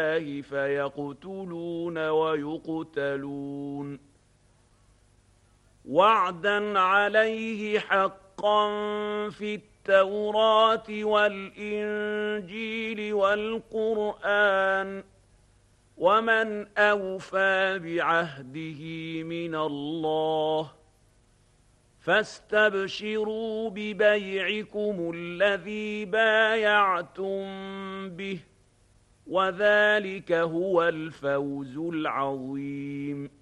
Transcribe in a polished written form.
فيقتلون ويقتلون وعدا عليه حقا في التوراة والإنجيل والقرآن ومن أوفى بعهده من الله فاستبشروا ببيعكم الذي بايعتم به وذلك هو الفوز العظيم.